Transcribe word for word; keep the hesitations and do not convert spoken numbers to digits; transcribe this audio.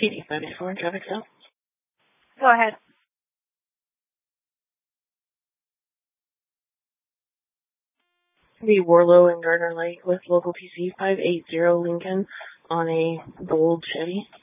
P D five eighty-four, traffic stop. Go ahead. The Warlow and Gardner Lake with local P C five eighty Lincoln on a gold Chevy.